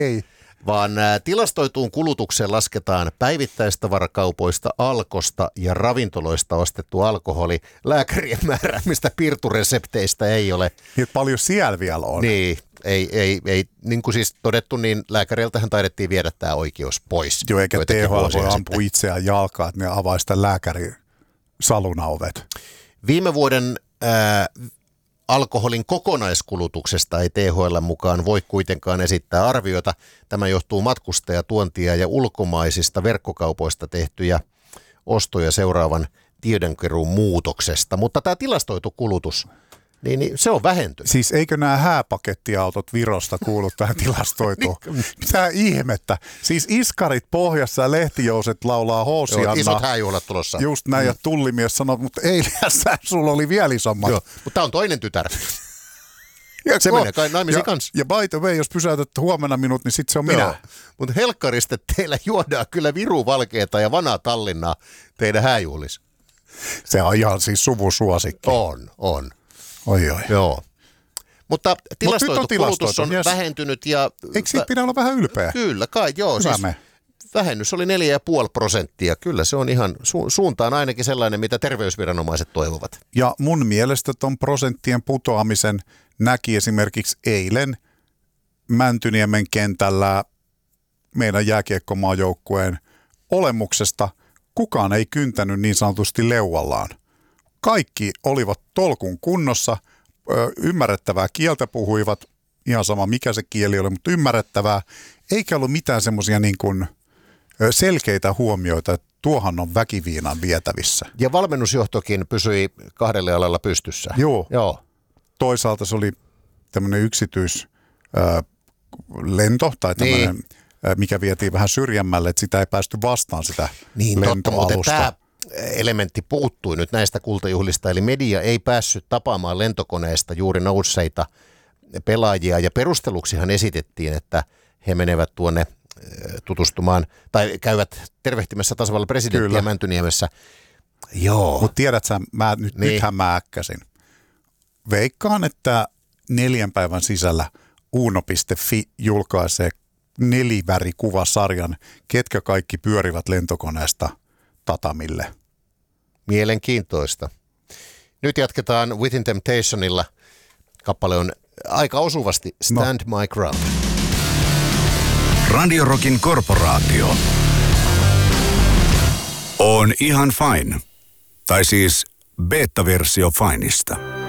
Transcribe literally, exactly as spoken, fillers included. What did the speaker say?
Ei. Vaan tilastoituun kulutukseen lasketaan päivittäistavarakaupoista, Alkosta ja ravintoloista ostettu alkoholi. Lääkärien määräämistä pirturesepteistä ei ole. Niin paljon siellä vielä on. Niin, ei, ei, ei niin kuin siis todettu, niin lääkäriltähän taidettiin viedä tämä oikeus pois. Joo, eikä T H L voi ampua itseään jalkaa, että ne avaa sitä lääkärin salunaovet. Viime vuoden ää, alkoholin kokonaiskulutuksesta ei T H L mukaan voi kuitenkaan esittää arviota. Tämä johtuu matkustajatuontia ja ulkomaisista verkkokaupoista tehtyjä ostoja seuraavan tiedonkeruun muutoksesta. Mutta tämä tilastoitu kulutus, niin, niin se on vähentynyt. Siis eikö nämä hääpakettiautot Virosta kuulu tähän tilastoituun? Mitä ihmettä? Siis iskarit pohjassa ja lehtijouset laulaa Hoosianna. Isot hääjuhlat tulossa. Just näin, mm. ja tullimies sanoi, mutta eilässä sulla oli vielä isommat. Joo, mutta tämä on toinen tytär. Ja se ko- menee kai naimisiin kanssa. Ja by the way, jos pysäytät huomenna minut, niin sitten se on Joo. minä. Mutta helkkarista teillä juodaan kyllä viruvalkeata ja vanaa Tallinnaa teidän hääjuhlissa. Se on ihan siis suvusuosikki. On, on. Oi, oi. Joo. Mutta tilastoitu on kulutus on yes. vähentynyt. Ja eikö siitä pidä olla vähän ylpeä? Kyllä kai, joo. Hyvä siis me. Vähennys oli neljä pilkku viisi prosenttia. Kyllä se on ihan su- suuntaan ainakin sellainen, mitä terveysviranomaiset toivovat. Ja mun mielestä ton prosenttien putoamisen näki esimerkiksi eilen Mäntyniemen kentällä meidän jääkiekkomaajoukkueen olemuksesta. Kukaan ei kyntänyt niin sanotusti leuallaan. Kaikki olivat tolkun kunnossa, ö, ymmärrettävää kieltä puhuivat, ihan sama mikä se kieli oli, mutta ymmärrettävää. Eikä ollut mitään semmoisia niin kuin selkeitä huomioita, että tuohan on väkiviinan vietävissä. Ja valmennusjohtokin pysyi kahdelle alalla pystyssä. Joo. Joo. Toisaalta se oli tämmöinen yksityislento tai tämmöinen, niin. mikä vietiin vähän syrjemmälle, että sitä ei päästy vastaan sitä niin, lentoalusta. Totta, tämä elementti puuttui nyt näistä kultajuhlista, eli media ei päässyt tapaamaan lentokoneesta juuri nousseita pelaajia, ja perusteluksihan esitettiin, että he menevät tuonne tutustumaan, tai käyvät tervehtimässä tasavallan presidenttiä Kyllä. Mäntyniemessä. Joo. Mutta tiedät sä, mä, nyt, niin. nythän mä äkkäsin. Veikkaan, että neljän päivän sisällä uuno piste fi julkaisee nelivärikuvasarjan, ketkä kaikki pyörivät lentokoneesta tatamille. Mielenkiintoista. Nyt jatketaan Within Temptationilla. Kappale on aika osuvasti Stand no. My Ground. Radio Rockin korporaatio on ihan fine. Tai siis beta-versio Fineista.